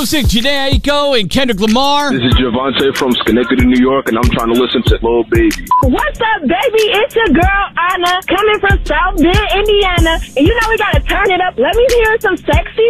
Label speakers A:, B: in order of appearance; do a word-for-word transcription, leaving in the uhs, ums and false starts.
A: Music, Jhené Aiko and Kendrick Lamar.
B: This is Javante from Schenectady, New York, and I'm trying to listen to Lil Baby.
C: What's up, baby? It's your girl, Anna, coming from South Bend, Indiana. And you know we gotta turn it up. Let me hear some sexy